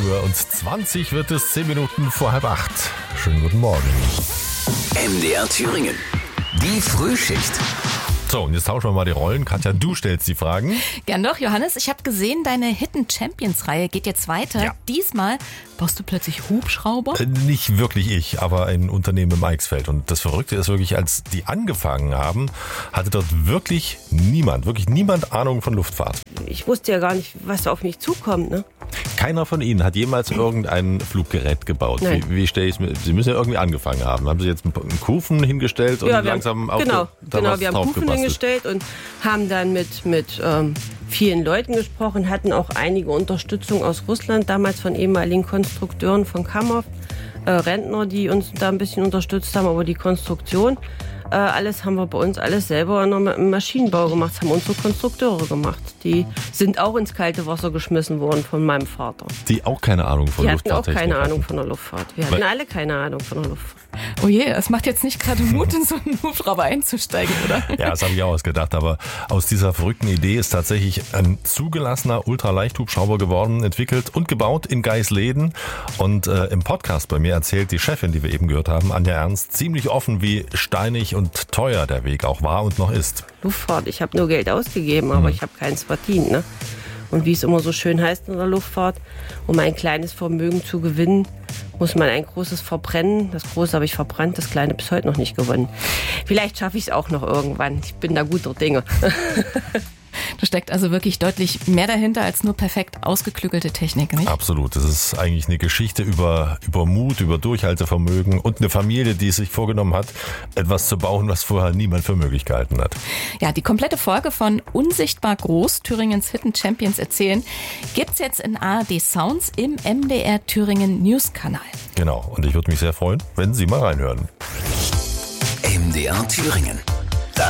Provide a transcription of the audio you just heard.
7:20 wird es, 10 Minuten vor 7:30. Schönen guten Morgen. MDR Thüringen. Die Frühschicht. So, und jetzt tauschen wir mal die Rollen. Katja, du stellst die Fragen. Gern doch, Johannes. Ich habe gesehen, deine Hidden Champions-Reihe geht jetzt weiter. Ja. Diesmal baust du plötzlich Hubschrauber. Nicht wirklich ich, aber ein Unternehmen im Eichsfeld. Und das Verrückte ist wirklich, als die angefangen haben, hatte dort wirklich niemand Ahnung von Luftfahrt. Ich wusste ja gar nicht, was auf mich zukommt, ne? Keiner von Ihnen hat jemals irgendein Fluggerät gebaut. Nein. Wie stelle ich es mir? Sie müssen ja irgendwie angefangen haben. Haben Sie jetzt einen Kufen hingestellt und langsam auf genau, da was wir haben drauf Kufen gebastelt? hingestellt und haben dann mit vielen Leuten gesprochen, hatten auch einige Unterstützung aus Russland, damals von ehemaligen Konstrukteuren von Kamov, Rentner, die uns da ein bisschen unterstützt haben, aber die Konstruktion, alles haben wir bei uns alles selber im Maschinenbau gemacht, das haben unsere Konstrukteure gemacht. Die sind auch ins kalte Wasser geschmissen worden von meinem Vater. Die auch keine Ahnung von Die hatten auch Luftfahrttechnik keine Ahnung von der Luftfahrt. Wir hatten alle keine Ahnung von der Luftfahrt. Oh je, es macht jetzt nicht gerade Mut, in so einen Hubschrauber einzusteigen, oder? Ja, das habe ich auch ausgedacht, aber aus dieser verrückten Idee ist tatsächlich ein zugelassener Ultraleichthubschrauber geworden, entwickelt und gebaut in Geisleden. Und im Podcast bei mir erzählt die Chefin, die wir eben gehört haben, Anja Ernst, ziemlich offen, wie steinig und teuer der Weg auch war und noch ist. Luftfahrt, ich habe nur Geld ausgegeben, aber ich habe keins verdient, ne? Und wie es immer so schön heißt in der Luftfahrt, um ein kleines Vermögen zu gewinnen, muss man ein großes verbrennen. Das große habe ich verbrannt, das kleine bis heute noch nicht gewonnen. Vielleicht schaffe ich es auch noch irgendwann. Ich bin da guter Dinge. Da steckt also wirklich deutlich mehr dahinter als nur perfekt ausgeklügelte Technik, nicht? Absolut. Das ist eigentlich eine Geschichte über Mut, über Durchhaltevermögen und eine Familie, die sich vorgenommen hat, etwas zu bauen, was vorher niemand für möglich gehalten hat. Ja, die komplette Folge von Unsichtbar Groß, Thüringens Hidden Champions erzählen, gibt's jetzt in ARD Sounds im MDR Thüringen News-Kanal. Genau. Und ich würde mich sehr freuen, wenn Sie mal reinhören. MDR Thüringen.